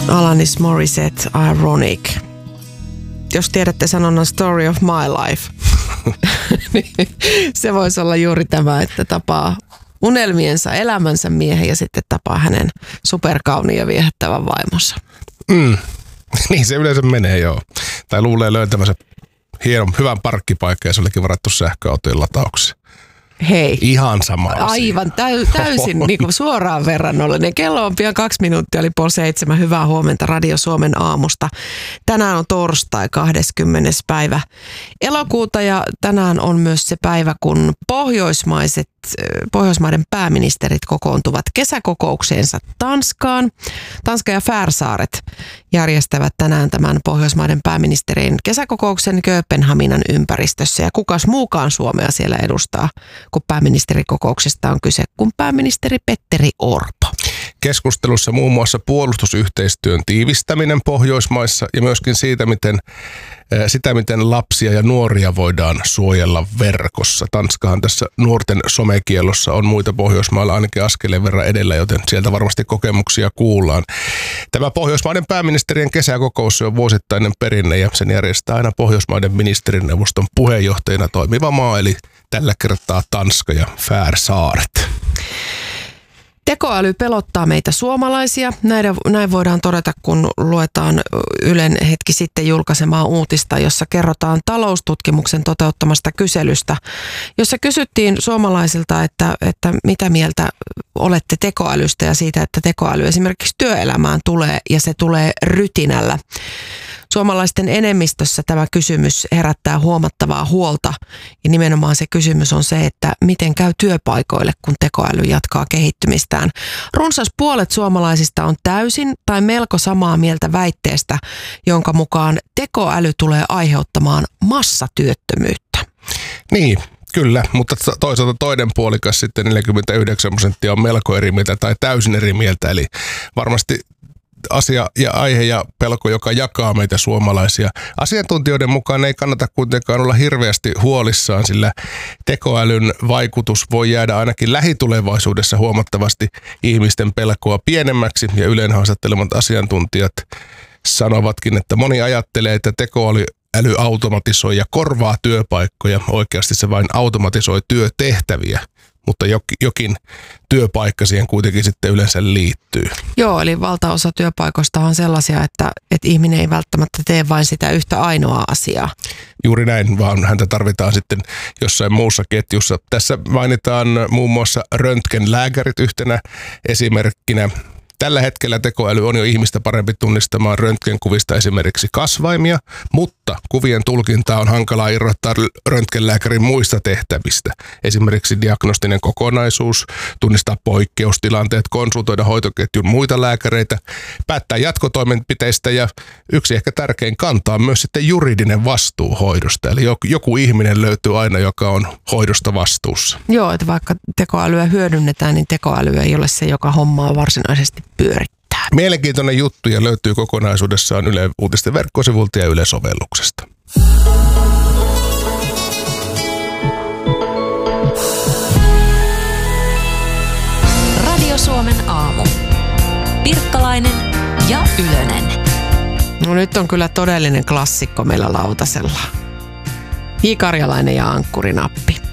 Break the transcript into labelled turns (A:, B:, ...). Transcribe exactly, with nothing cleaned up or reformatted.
A: Alanis Morissette, Ironic. Jos tiedätte sanonnan story of my life, niin se voisi olla juuri tämä, että tapaa unelmiensa, elämänsä miehen ja sitten tapaa hänen superkauniin ja viehättävän vaimonsa.
B: Mm. Niin se yleensä menee, joo. Tai luulee löytämänsä hienon, hyvän parkkipaikka ja se olikin varattu sähköautojen lataukseen.
A: Hei.
B: Ihan sama asia.
A: Aivan täy, täysin niin kuin suoraan verrannollinen. Kello on pian kaksi minuuttia, oli puoli seitsemän. Hyvää huomenta Radio Suomen aamusta. Tänään on torstai kahdeskymmenes päivä elokuuta ja tänään on myös se päivä, kun pohjoismaiset, Pohjoismaiden pääministerit kokoontuvat kesäkokoukseensa Tanskaan. Tanska ja Färsaaret järjestävät tänään tämän Pohjoismaiden pääministerien kesäkokouksen Kööpenhaminan ympäristössä ja kukas muukaan Suomea siellä edustaa, kun pääministerikokouksesta on kyse, kun pääministeri Petteri Orpo.
B: Keskustelussa muun muassa puolustusyhteistyön tiivistäminen Pohjoismaissa ja myöskin siitä, miten, sitä, miten lapsia ja nuoria voidaan suojella verkossa. Tanskahan tässä nuorten somekiellossa on muita Pohjoismailla ainakin askeleen verran edellä, joten sieltä varmasti kokemuksia kuullaan. Tämä Pohjoismaiden pääministerien kesäkokous on vuosittainen perinne ja sen järjestää aina Pohjoismaiden ministerineuvoston puheenjohtajana toimiva maa, eli tällä kertaa Tanska ja Färsaaret.
A: Tekoäly pelottaa meitä suomalaisia. Näin, näin voidaan todeta, kun luetaan Ylen hetki sitten julkaisemaa uutista, jossa kerrotaan taloustutkimuksen toteuttamasta kyselystä, jossa kysyttiin suomalaisilta, että, että mitä mieltä olette tekoälystä ja siitä, että tekoäly esimerkiksi työelämään tulee ja se tulee rytinällä. Suomalaisten enemmistössä tämä kysymys herättää huomattavaa huolta ja nimenomaan se kysymys on se, että miten käy työpaikoille, kun tekoäly jatkaa kehittymistään. Runsas puolet suomalaisista on täysin tai melko samaa mieltä väitteestä, jonka mukaan tekoäly tulee aiheuttamaan massatyöttömyyttä.
B: Niin. Kyllä, mutta toisaalta toinen puolikas sitten neljäkymmentäyhdeksän prosenttia on melko eri mieltä tai täysin eri mieltä, eli varmasti asia ja aihe ja pelko, joka jakaa meitä suomalaisia. Asiantuntijoiden mukaan ei kannata kuitenkaan olla hirveästi huolissaan, sillä tekoälyn vaikutus voi jäädä ainakin lähitulevaisuudessa huomattavasti ihmisten pelkoa pienemmäksi. Ja Ylen haastattelemat asiantuntijat sanovatkin, että moni ajattelee, että tekoäly äly automatisoi ja korvaa työpaikkoja. Oikeasti se vain automatisoi työtehtäviä, mutta jokin työpaikka siihen kuitenkin sitten yleensä liittyy.
A: Joo, eli valtaosa työpaikoista on sellaisia, että, että ihminen ei välttämättä tee vain sitä yhtä ainoaa asiaa.
B: Juuri näin, vaan häntä tarvitaan sitten jossain muussa ketjussa. Tässä mainitaan muun muassa röntgenlääkärit yhtenä esimerkkinä. Tällä hetkellä tekoäly on jo ihmistä parempi tunnistamaan röntgenkuvista esimerkiksi kasvaimia, mutta kuvien tulkintaa on hankalaa irrottaa röntgenlääkärin muista tehtävistä. Esimerkiksi diagnostinen kokonaisuus, tunnistaa poikkeustilanteet, konsultoida hoitoketjun muita lääkäreitä, päättää jatkotoimenpiteistä ja yksi ehkä tärkein kantaa on myös sitten juridinen vastuu hoidosta. Eli joku ihminen löytyy aina, joka on hoidosta vastuussa.
A: Joo, että vaikka tekoälyä hyödynnetään, niin tekoäly ei ole se, joka hommaa varsinaisesti pyörittää.
B: Mielenkiintoinen juttu ja löytyy kokonaisuudessaan Yle Uutisten verkkosivulta ja Yle-sovelluksesta.
C: Radio Suomen aamu. Pirkkalainen ja Ylönen.
A: No nyt on kyllä todellinen klassikko meillä lautasella. J. Karjalainen ja ankkurinappi.